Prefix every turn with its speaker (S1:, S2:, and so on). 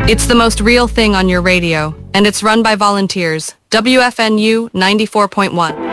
S1: It's the most real thing on your radio, and it's run by volunteers. WFNU 94.1.